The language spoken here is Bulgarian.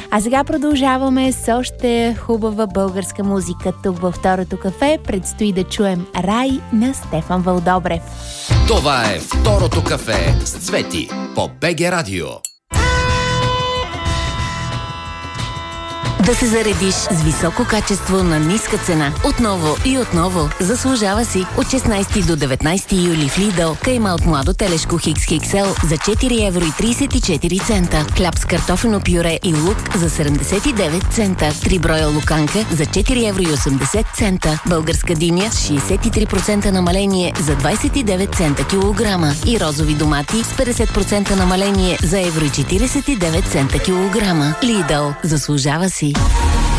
А сега продължаваме с още хубава българска музика. Тук във Второто кафе предстои да чуем Рай на Стефан Вълдобрев. Това е Второто кафе с Цвети по БГ Радио. Да се заредиш с високо качество на ниска цена. Отново и отново. Заслужава си. От 16 до 19 юли в Lidl кайма от младо телешко XXL за 4 евро и 34 цента. Хляб с картофено пюре и лук за 79 цента. 3 броя луканка за 4 евро и 80 цента. Българска диня с 63% намаление за 29 цента килограма. И розови домати с 50% намаление за евро и 49 цента килограма. Lidl. Заслужава си.